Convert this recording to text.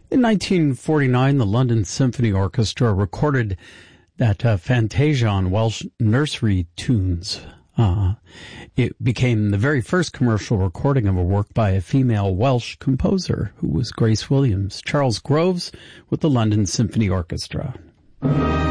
In 1949, the London Symphony Orchestra recorded that Fantasia on Welsh nursery tunes. It became the very first commercial recording of a work by a female Welsh composer, who was Grace Williams. Charles Groves with the London Symphony Orchestra.